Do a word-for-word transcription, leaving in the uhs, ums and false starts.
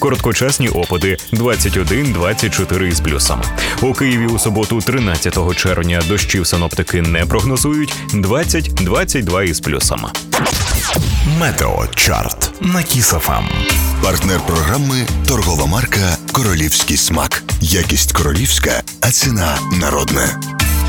Короткочасні опади двадцять один - двадцять чотири із плюсом. У Києві у суботу, тринадцятого червня, дощів синоптики не прогнозують, двадцять - двадцять два із плюсом. Метео Чарт на Кіс еф ем. Партнер програми – торгова марка «Королівський смак». Якість королівська, а ціна народна.